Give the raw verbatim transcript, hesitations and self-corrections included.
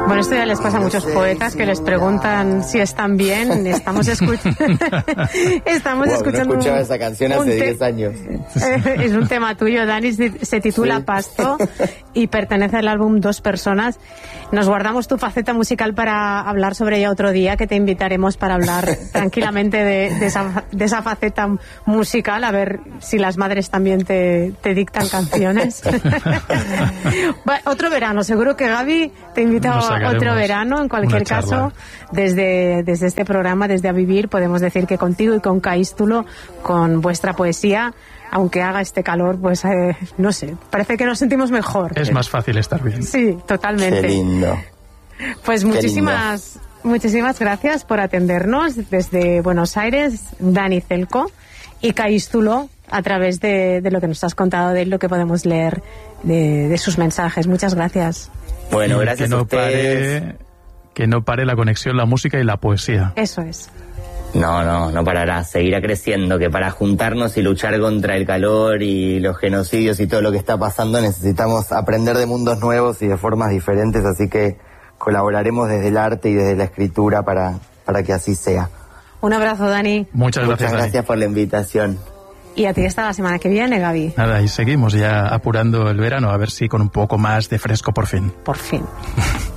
Bueno, esto ya les pasa a muchos poetas que les preguntan si están bien. Estamos, escuch... Estamos wow, escuchando... No escuchaba un, esa canción hace diez te... años. Es un tema tuyo, Dani, se titula sí. Pasto y pertenece al álbum Dos Personas. Nos guardamos tu faceta musical para hablar sobre ella otro día, que te invitaremos para hablar tranquilamente de, de, esa, de esa faceta musical, a ver si las madres también te, te dictan canciones. Bueno, otro verano, seguro que Gaby te invita a otro verano, en cualquier caso, desde, desde este programa, desde A Vivir, podemos decir que contigo y con Caístulo, con vuestra poesía, aunque haga este calor, pues eh, no sé, parece que nos sentimos mejor. Es más fácil estar bien. Sí, totalmente. Qué lindo. Pues muchísimas, lindo. muchísimas gracias por atendernos desde Buenos Aires, Dani Celco, y Caístulo, a través de, de lo que nos has contado, de lo que podemos leer de, de sus mensajes. Muchas gracias. Bueno, gracias que no a ustedes. Pare, que no pare la conexión, la música y la poesía. Eso es. No, no, no parará, seguirá creciendo, que para juntarnos y luchar contra el calor y los genocidios y todo lo que está pasando necesitamos aprender de mundos nuevos y de formas diferentes, así que colaboraremos desde el arte y desde la escritura para, para que así sea. Un abrazo, Dani. Muchas gracias, Muchas gracias Dani. por la invitación. Y a ti hasta la semana que viene, Gaby. Nada, y seguimos ya apurando el verano, a ver si con un poco más de fresco por fin. Por fin.